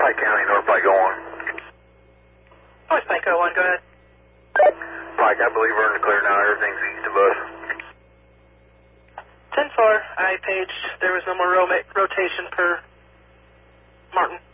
Pike County, North Pike 01. North Pike 01, go ahead. Pike, I believe we're in the clear now. Everything's east of us. 10-4, I paged. There was no more rotation per Martin.